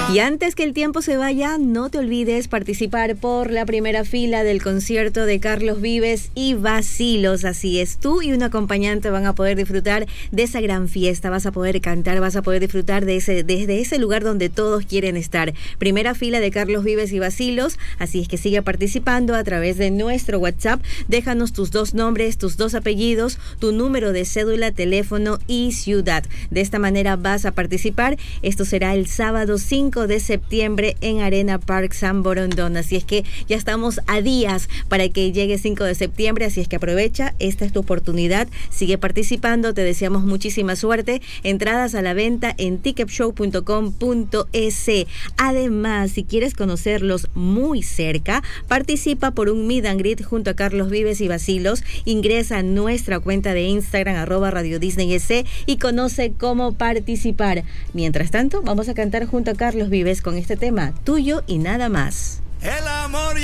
Y antes que el tiempo se vaya, no te olvides participar por la primera fila del concierto de Carlos Vives y Vacilos. Así es, tú y un acompañante van a poder disfrutar de esa gran fiesta, vas a poder cantar, vas a poder disfrutar desde ese lugar donde todos quieren estar. Primera fila de Carlos Vives y Vacilos, así es que sigue participando a través de nuestro WhatsApp. Déjanos tus 2 nombres, tus 2 apellidos, tu número de cédula, teléfono y ciudad. De esta manera vas a participar. Esto será el sábado 5 de septiembre en Arena Park San Borondón. Así es que ya estamos a días para que llegue 5 de septiembre, así es que aprovecha, esta es tu oportunidad, sigue participando, te deseamos muchísima suerte. Entradas a la venta en ticketshow.com.es. Además, si quieres conocerlos muy cerca, participa por un meet and greet junto a Carlos Vives y Vacilos. Ingresa a nuestra cuenta de Instagram @RadioDisneyS y conoce cómo participar. Mientras tanto, vamos a cantar junto a Carlos Vives con este tema, Tuyo y Nada Más. El amor